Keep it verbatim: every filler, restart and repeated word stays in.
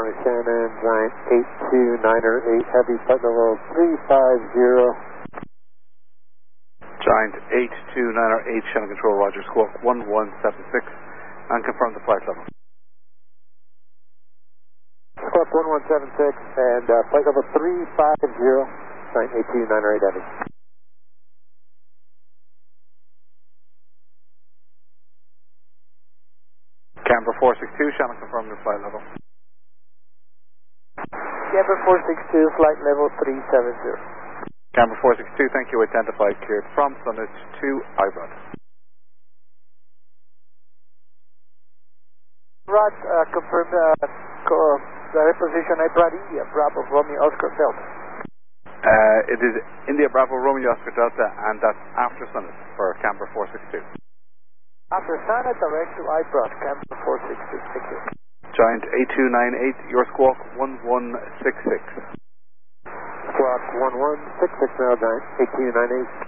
California Shannon, Giant eight two niner eight Heavy, flight level three five zero. Giant eight two niner eight Shannon Control, Roger, squawk one one seven six, and confirm the flight level. Squawk one one seven six, and uh, flight level three five zero, Giant eight two niner eight Heavy. Camber four six two, Shannon, confirm the flight level. Camber four six two, flight level three seven zero. Camber four six two, thank you, identified, cleared from Summit to I B R O D. Rod, uh, confirm uh, co- the position I B R O D, India, Bravo, Romeo, Oscar, Delta. Uh, it is India, Bravo, Romeo, Oscar, Delta, and that's after Summit for Camber four six two. After Sana, direct to I B R O D, Camber four six two, thank you. Giant eight two nine eight, your squawk one one six six. Squawk one one six six now, Giant eight two nine eight.